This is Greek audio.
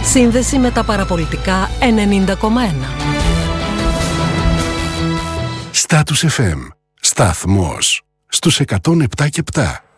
Σύνδεση με τα παραπολιτικά 90,1. Status FM. Σταθμός στους 107 και 7.